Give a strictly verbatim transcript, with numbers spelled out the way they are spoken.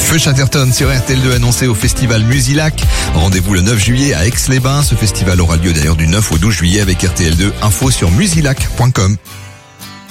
Feu Chatterton sur R T L deux annoncé au festival Musilac. Rendez-vous le neuf juillet à Aix-les-Bains. Ce festival aura lieu d'ailleurs du neuf au douze juillet avec R T L deux. Info sur musilac point com.